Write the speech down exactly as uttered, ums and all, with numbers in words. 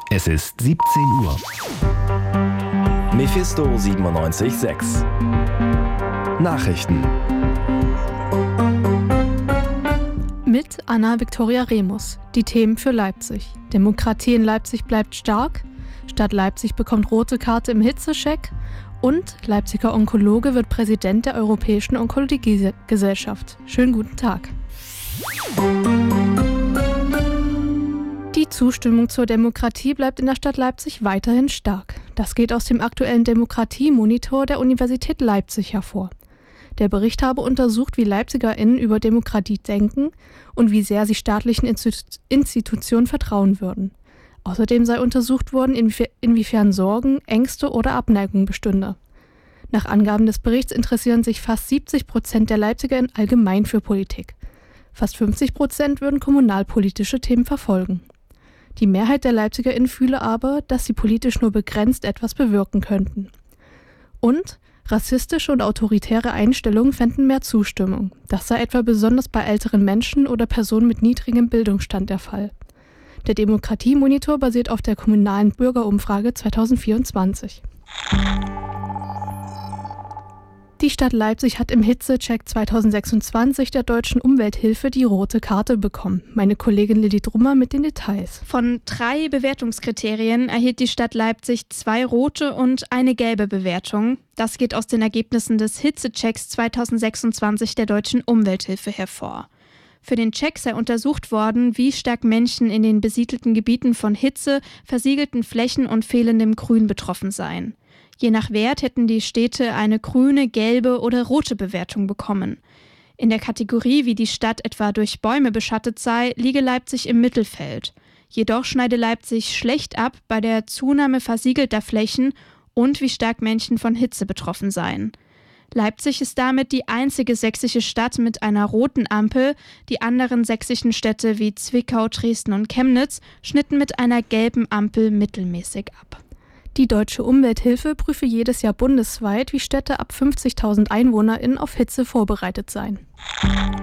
Es ist siebzehn Uhr. Mephisto siebenundneunzig Komma sechs. Nachrichten. Mit Anna Viktoria Remus. Die Themen für Leipzig. Demokratie in Leipzig bleibt stark. Stadt Leipzig bekommt rote Karte im Hitzecheck. Und Leipziger Onkologe wird Präsident der Europäischen Onkologie-Gesellschaft. Schönen guten Tag. Die Zustimmung zur Demokratie bleibt in der Stadt Leipzig weiterhin stark. Das geht aus dem aktuellen Demokratiemonitor der Universität Leipzig hervor. Der Bericht habe untersucht, wie LeipzigerInnen über Demokratie denken und wie sehr sie staatlichen Institu- Institutionen vertrauen würden. Außerdem sei untersucht worden, inwie- inwiefern Sorgen, Ängste oder Abneigung bestünde. Nach Angaben des Berichts interessieren sich fast siebzig Prozent der LeipzigerInnen allgemein für Politik. Fast fünfzig Prozent würden kommunalpolitische Themen verfolgen. Die Mehrheit der LeipzigerInnen fühle aber, dass sie politisch nur begrenzt etwas bewirken könnten. Und rassistische und autoritäre Einstellungen fänden mehr Zustimmung. Das sei etwa besonders bei älteren Menschen oder Personen mit niedrigem Bildungsstand der Fall. Der Demokratiemonitor basiert auf der kommunalen Bürgerumfrage zwanzig vierundzwanzig. Die Stadt Leipzig hat im Hitzecheck zwanzig sechsundzwanzig der Deutschen Umwelthilfe die rote Karte bekommen. Meine Kollegin Lilly Drummer mit den Details. Von drei Bewertungskriterien erhielt die Stadt Leipzig zwei rote und eine gelbe Bewertung. Das geht aus den Ergebnissen des Hitzechecks zwanzig sechsundzwanzig der Deutschen Umwelthilfe hervor. Für den Check sei untersucht worden, wie stark Menschen in den besiedelten Gebieten von Hitze, versiegelten Flächen und fehlendem Grün betroffen seien. Je nach Wert hätten die Städte eine grüne, gelbe oder rote Bewertung bekommen. In der Kategorie, wie die Stadt etwa durch Bäume beschattet sei, liege Leipzig im Mittelfeld. Jedoch schneide Leipzig schlecht ab bei der Zunahme versiegelter Flächen und wie stark Menschen von Hitze betroffen seien. Leipzig ist damit die einzige sächsische Stadt mit einer roten Ampel. Die anderen sächsischen Städte wie Zwickau, Dresden und Chemnitz schnitten mit einer gelben Ampel mittelmäßig ab. Die Deutsche Umwelthilfe prüfe jedes Jahr bundesweit, wie Städte ab fünfzigtausend EinwohnerInnen auf Hitze vorbereitet seien.